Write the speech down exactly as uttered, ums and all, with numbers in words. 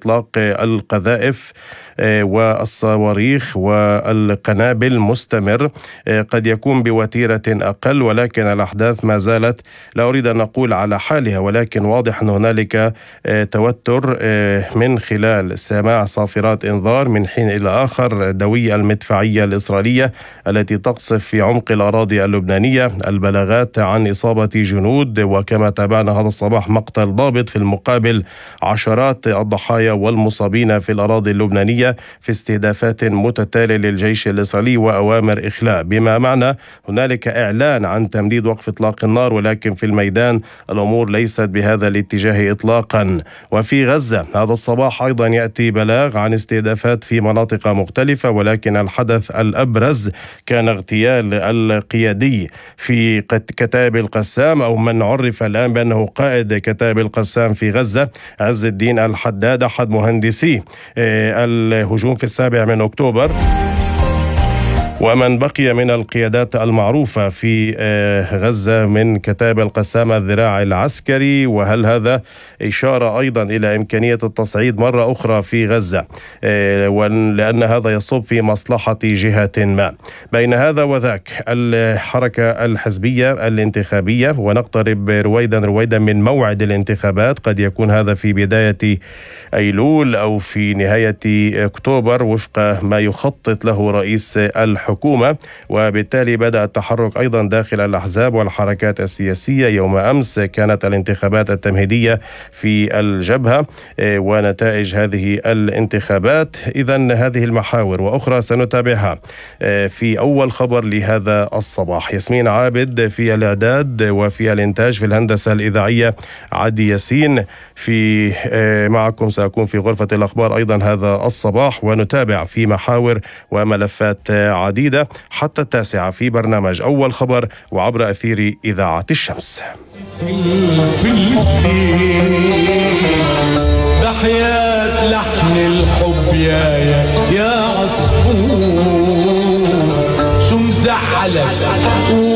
إطلاق القذائف والصواريخ والقنابل مستمر، قد يكون بوتيرة أقل، ولكن الأحداث ما زالت لا أريد أن أقول على حالها، ولكن واضح أن هنالك توتر من خلال سماع صافرات إنذار من حين إلى آخر، دوي المدفعية الإسرائيلية التي تقصف في عمق الأراضي اللبنانية، البلاغات عن إصابة جنود، وكما تابعنا هذا الصباح مقتل ضابط، في المقابل عشرات الضحايا والمصابين في الأراضي اللبنانية في استهدافات متتالية للجيش الإسرائيلي وأوامر إخلاء، بما معنى هنالك إعلان عن تمديد وقف إطلاق النار، ولكن في الميدان الأمور ليست بهذا الاتجاه إطلاقا. وفي غزة هذا الصباح أيضا يأتي بلاغ عن استهدافات في مناطق مختلفة، ولكن الحدث الأبرز كان اغتيال القيادي في كتائب القسام، أو من عرف الآن بأنه قائد كتائب القسام في غزة، عز الدين الحداد، أحد مهندسي الهجوم في السابع من أكتوبر، ومن بقي من القيادات المعروفة في غزة من كتائب القسام الذراع العسكري. وهل هذا إشارة أيضا إلى إمكانية التصعيد مرة أخرى في غزة، لأن هذا يصب في مصلحة جهة ما. بين هذا وذاك الحركة الحزبية الانتخابية، ونقترب رويدا رويدا من موعد الانتخابات، قد يكون هذا في بداية أيلول أو في نهاية أكتوبر وفق ما يخطط له رئيس الحكومة، وبالتالي بدأ التحرك أيضا داخل الأحزاب والحركات السياسية. يوم أمس كانت الانتخابات التمهيدية في الجبهة ونتائج هذه الانتخابات. إذن هذه المحاور وأخرى سنتابعها في أول خبر لهذا الصباح. ياسمين عابد في الإعداد وفي الإنتاج، في الهندسة الإذاعية عدي ياسين، في معكم سأكون في غرفة الأخبار أيضا هذا الصباح، ونتابع في محاور وملفات عديدة حتى التاسعة في برنامج أول خبر وعبر أثير إذاعة الشمس. بحياة لحن الحب يا يا يا عصفور، شو مزعلك